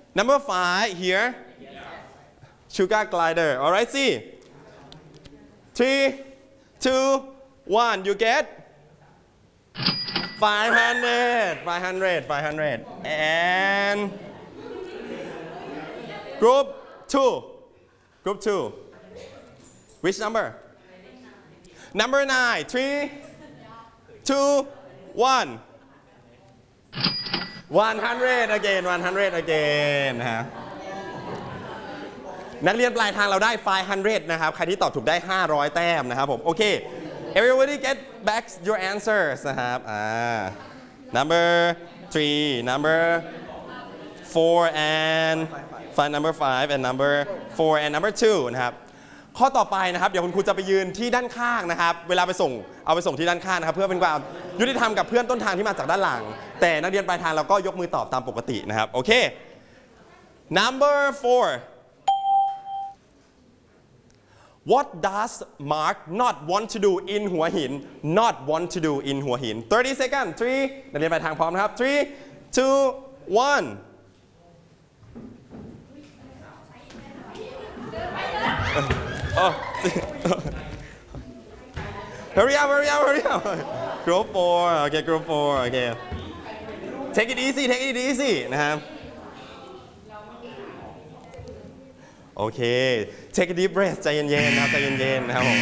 Number 5 here. Sugar glider. All right, see. 3, 2, 1. You get 500. 500. And group 2. Group 2. Which number? Number 9. 3, 2, 1. 100 again 100 again นะฮะนักเรียนปลายทางเราได้ 500 นะครับใครที่ตอบถูกได้ 500 แต้มนะครับผมโอเค everybody get back your answers นะครับnumber 3 number 4 and number 5 and number 4 and number 2 นะครับข้อต่อไปนะครับเดี๋ยวคุณครูจะไปยืนที่ด้านข้างนะครับเวลาไปส่งเอาไปส่งที่ด้านข้างนะครับเพื่อเป็นความยุติธรรมกับเพื่อนต้นทางที่มาจากด้านหลังแต่นักเรียนปลายทางเราก็ยกมือตอบตามปกตินะครับโอเค number 4 what does Mark not want to do in หัวหิน not want to do in หัวหิน30 seconds 3นักเรียนปลายทางพร้อมนะครับ3 2 1hurry up group 4 okay group 4 okay take it easy นะครับโอเค take a deep breath ใจเย็นๆนะครับใจเย็นๆนะครับผม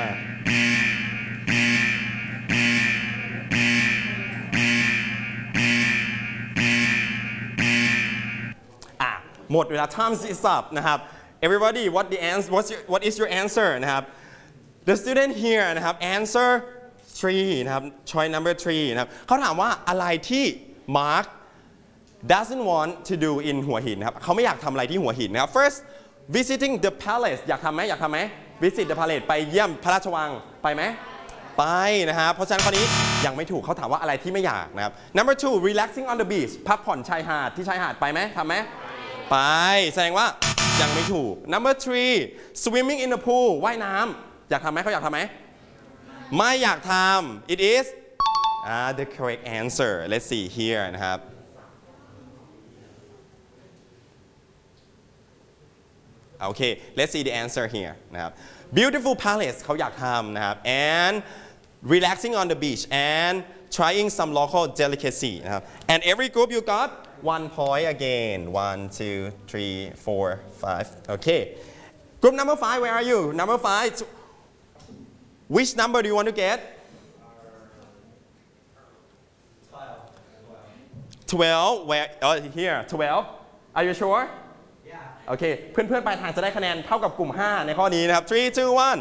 หมดเวลา time is up นะครับ everybody what is your answer นะครับ the student here นะครับ answer 3 นะครับ choice number 3 นะครับเขาถามว่าอะไรที่ Mark doesn't want to do in หัวหินครับเขาไม่อยากทำอะไรที่หัวหินนะครับ first visiting the palace อยากทำไหม visit the palace ไปเยี่ยมพระราชวังไปไหมไปนะครับเพราะฉะนั้นข้อนี้ยังไม่ถูกเขาถามว่าอะไรที่ไม่อยากนะครับ number 2 relaxing on the beach พักผ่อนชายหาดที่ชายหาดไปไหมทำไหมไปแสดงว่ายังไม่ถูก number 3 swimming in the pool ว่ายน้ำอยากทำไหมเขาอยากทำไหมไม่อยากทำ it is the correct answer let's see here นะครับโอเค let's see the answer here นะครับ beautiful palace เขาอยากทำนะครับ and relaxing on the beach and trying some local delicacy นะครับ and every group you got 1 point again 1 2 3 4 5 okay group number 5 where are you number 5 which number do you want to get 12 where here 12 are you sureโอเคเพื่อนๆปลายทางจะได้คะแนนเท่ากับกลุ่ม5ในข้อนี้นะครับ3 2 1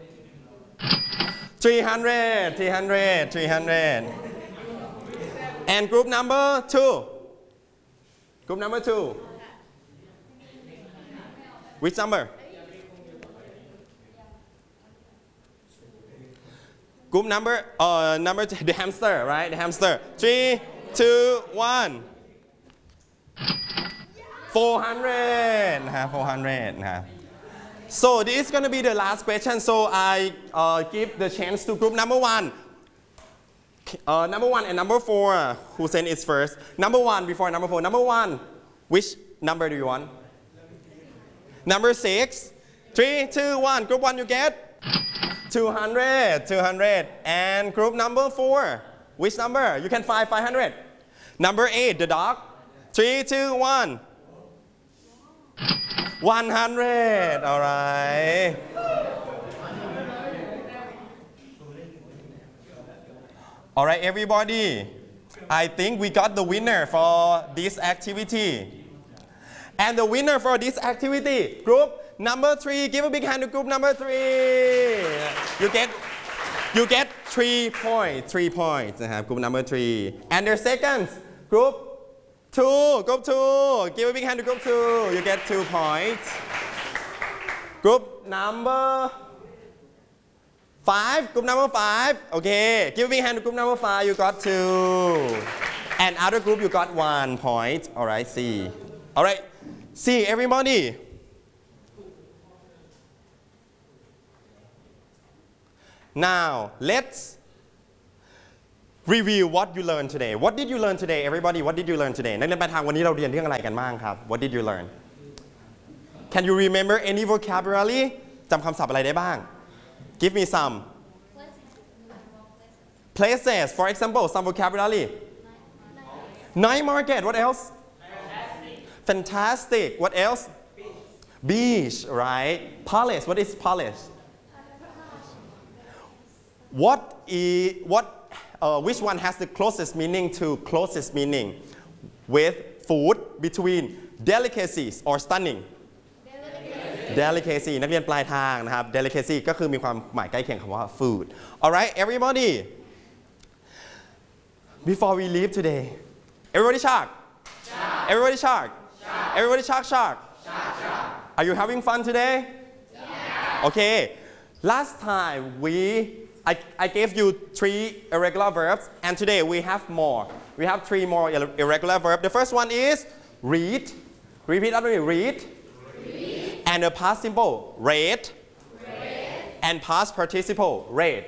300 and group number 2 which number group number the hamster right the hamster 3 2 1 400 นะฮะ400 นะฮะ so this is going to be the last question so I give the chance to group number 1 number 1 and number 4 who sent it first number 1 before number 4 number 1 which number do you want number 6 3 2 1 group 1 you get 200 and group number 4 which number you can find 500 number 8 the dog 3 2 1 100 all right all right everybody I think we got the winner for this activity and the winner for this activity group number 3 give a big hand to group number 3 you get 3 points นะครับ group number 3 and their seconds group 2 group 2 give a big hand to group 2 you get 2 points group number 5 group number 5 okay give a big hand to group number 5 you got 2 and other group you got 1 point alright see everybody now let's review what you learned today what did you learn today everybody what did you learn today นักเรียนปลายทางวันนี้เราเรียนเรื่องอะไรกันบ้างครับ what did you learn can you remember any vocabulary จำคำศัพท์อะไรได้บ้าง give me some places for example some vocabulary night market what else fantastic what else beach right palace what is palace which one has the closest meaning to closest meaning with food between delicacies or stunning delicacy นักเรียนปลายทางนะครับ delicacy ก็คือมีความหมายใกล้เคียงคำว่า food alright everybody before we leave today everybody shark everybody shark everybody shark are you having fun today okay last time I gave you 3 irregular verbs and today we have more we have 3 more irregular verbs the first one is read repeat after me read and the past simple read and past participle read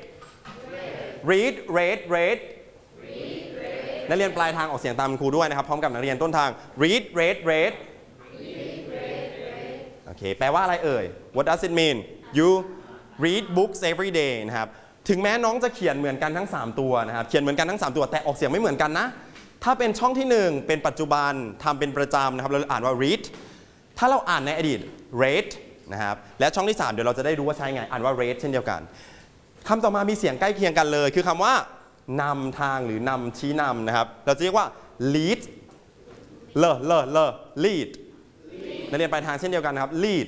read นักเรียนปลายทางออกเสียงตามครูด้วยนะครับพร้อมกับนักเรียนต้นทาง read โอเคแปลว่าอะไรเอ่ย what does it mean you read books every day นะครับถึงแม้น้องจะเขียนเหมือนกันทั้ง3ตัวนะครับเขียนเหมือนกันทั้ง3ตัวแต่ออกเสียงไม่เหมือนกันนะถ้าเป็นช่องที่1เป็นปัจจุบันทำเป็นประจำนะครับเราอ่านว่า read ถ้าเราอ่านในอดีต read นะครับและช่องที่3เดี๋ยวเราจะได้รู้ว่าใช้ไงอ่านว่า read เช่นเดียวกันคำต่อมามีเสียงใกล้เคียงกันเลยคือคำว่านำทางหรือนำชี้นำนะครับเราจะเรียกว่า lead lead นักเรียนปลายทางเช่นเดียวกันนะครับ lead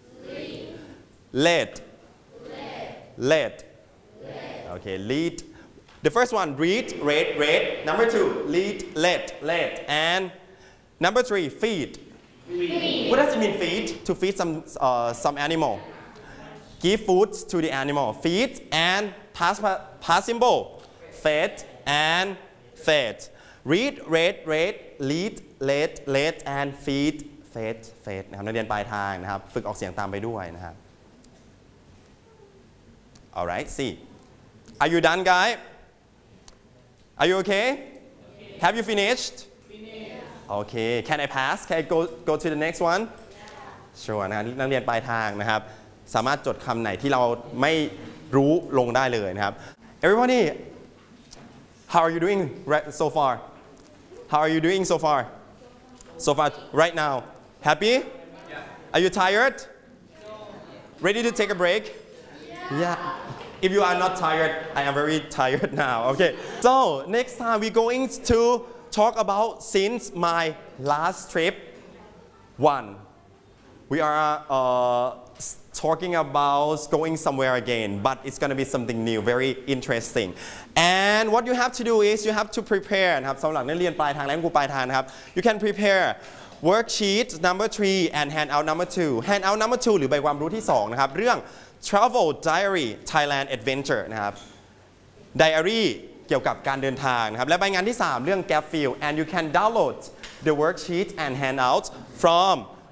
led okay lead the first one read number 2 lead led and number 3 feed what does it mean feed to feed some animal give food to the animal feed and past symbol fed and fed read lead led and feed fed นะครับนักเรียนปลายทางนะครับฝึกออกเสียงตามไปด้วยนะครับ alright see are you done guys are you okay have you finished okay can I pass can I go to the next one sure นะครับนักเรียนปลายทางนะครับสามารถจดคำไหนที่เราไม่รู้ลงได้เลยนะครับ everybody how are you doing so far how are you doing so far right now happy are you tired ready to take a break yeah if you are not tired I am very tired now okay so next time we're going to talk about since my last trip we are talking about going somewhere again but it's gonna be something new very interesting and what you have to do is you have to prepare นะครับสำหรับนักเรียนปลายทางและครูปลายทางนะครับ you can prepare worksheet number 3 and handout number 2 handout number 2 หรือใบความรู้ที่2นะครับเรื่อง travel diary Thailand adventure นะครับ diary เกี่ยวกับการเดินทางนะครับและใบงานที่3เรื่อง gap fill and you can download the worksheet and handout from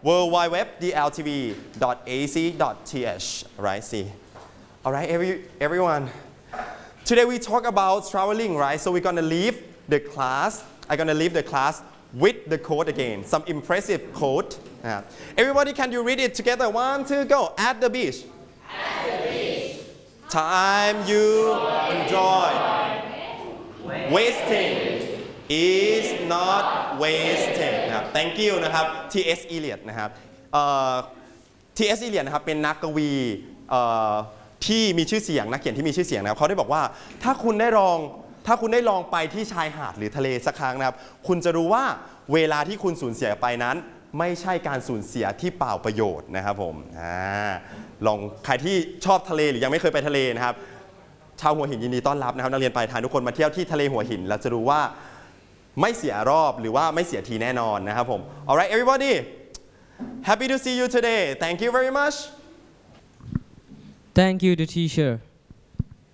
worldwide.dltv.ac.th right see alright everyone today we talk about traveling right so we're gonna leave the class I'm gonna leave the class with the quote again some impressive quote everybody can you read it together 1 2 go at the beach time you enjoy wasting is not wasted นะครับ thank you นะครับ T.S. Eliot นะครับT.S. Eliot นะครับเป็นนักกวีที่มีชื่อเสียงนักเขียนที่มีชื่อเสียงนะครับเขาได้บอกว่าถ้าคุณได้ลองไปที่ชายหาดหรือทะเลสักครั้งนะครับคุณจะรู้ว่าเวลาที่คุณสูญเสียไปนั้นไม่ใช่การสูญเสียที่เปล่าประโยชน์นะครับผมลองใครที่ชอบทะเลหรือยังไม่เคยไปทะเลนะครับชาวหัวหินยินดีต้อนรับนะครับนักเรียนปลายทางทุกคนมาเที่ยวที่ทะเลหัวหินเราจะรู้ว่าไม่เสียรอบหรือว่าไม่เสียทีแน่นอนนะครับผม alright everybody happy to see you today thank you very much thank you the teacher